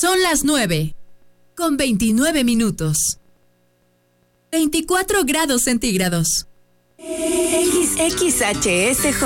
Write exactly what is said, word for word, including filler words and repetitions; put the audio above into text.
Son las nueve, con veintinueve minutos. veinticuatro grados centígrados. X X H S J